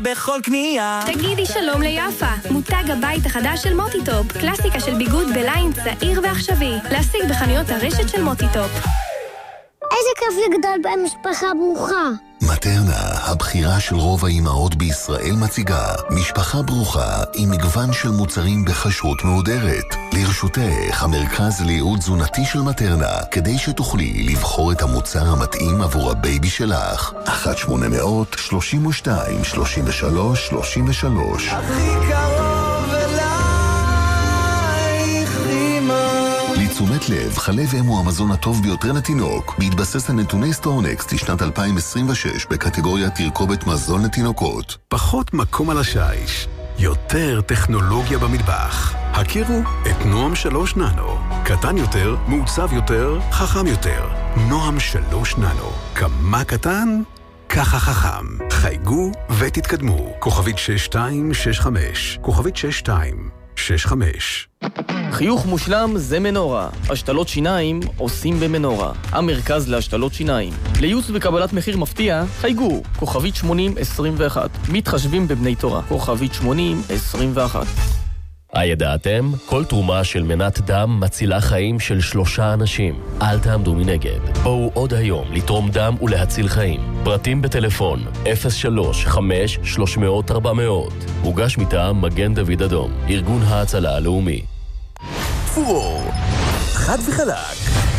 בכל קנייה. תגידי שלום ליפה, מותג הבית החדש של מוטיטופ, קלאסיקה של ביגוד בליין צעיר ועכשווי, להשיג בחנויות הרשת של מוטיטופ. איזה כיף לגדול במשפחה ברוכה. מטרנה, הבחירה של רוב האימהות בישראל מציגה משפחה ברוכה עם מגוון של מוצרים בחשרות מהודרת. לרשותך המרכז לייעוד תזונתי של מטרנה, כדי שתוכלי לבחור את המוצר המתאים עבור הבייבי שלך. 1-800-32-33-33 הכי קרוב אלייך אמא. לתשומת לב, חלב אם הוא המזון הטוב ביותר לתינוק, בהתבסס על נתוני סטורנקסט לשנת 2026 בקטגוריית תרכובת מזון לתינוקות. פחות מקום על השיש, יותר טכנולוגיה במטבח. הכירו את נועם 3 ננו. קטן יותר, מעוצב יותר, חכם יותר. נועם 3 ננו. כמה קטן? ככה חכם. חייגו ותתקדמו. כוכבית 6265. כוכבית 6265. חיוך מושלם זה מנורה. השתלות שיניים עושים במנורה. המרכז להשתלות שיניים. לייעוץ וקבלת מחיר מפתיע, חייגו. כוכבית 8021. מתחשבים בבני תורה. כוכבית 8021. הידעתם? כל תרומה של מנת דם מצילה חיים של 3 אנשים. אל תעמדו מנגד. בואו עוד היום לתרום דם ולהציל חיים. פרטים בטלפון 03-5-300-400. מוגש מטעם מגן דוד אדום, ארגון ההצלה הלאומי. פורור, חד וחלק,